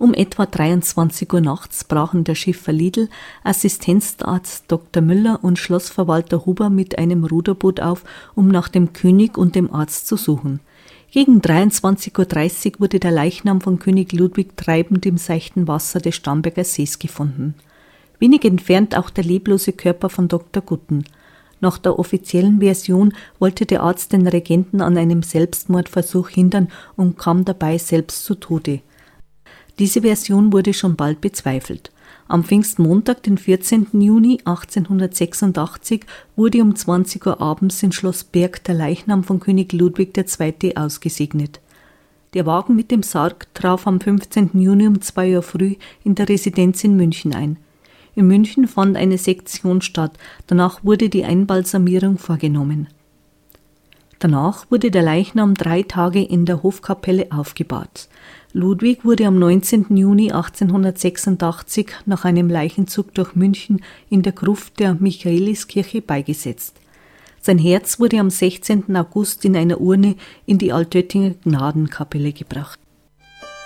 Um etwa 23 Uhr nachts brachen der Schiffer Liedl, Assistenzarzt Dr. Müller und Schlossverwalter Huber mit einem Ruderboot auf, um nach dem König und dem Arzt zu suchen. Gegen 23:30 Uhr wurde der Leichnam von König Ludwig treibend im seichten Wasser des Starnberger Sees gefunden. Wenig entfernt auch der leblose Körper von Dr. Gutten. Nach der offiziellen Version wollte der Arzt den Regenten an einem Selbstmordversuch hindern und kam dabei selbst zu Tode. Diese Version wurde schon bald bezweifelt. Am Pfingstmontag, den 14. Juni 1886, wurde um 20 Uhr abends in Schloss Berg der Leichnam von König Ludwig II. Ausgesegnet. Der Wagen mit dem Sarg traf am 15. Juni um 2 Uhr früh in der Residenz in München ein. In München fand eine Sektion statt, danach wurde die Einbalsamierung vorgenommen. Danach wurde der Leichnam 3 Tage in der Hofkapelle aufgebahrt. Ludwig wurde am 19. Juni 1886 nach einem Leichenzug durch München in der Gruft der Michaeliskirche beigesetzt. Sein Herz wurde am 16. August in einer Urne in die Altöttinger Gnadenkapelle gebracht.